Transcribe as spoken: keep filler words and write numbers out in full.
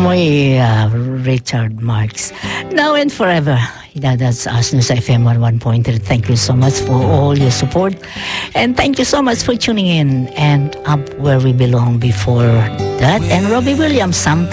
Amoy uh, Richard Marx. Now and forever. Yeah, that's us, News F M one oh one point three. Thank you so much for all your support. And thank you so much for tuning in. And Up Where We Belong before that. And Robbie Williams, Something.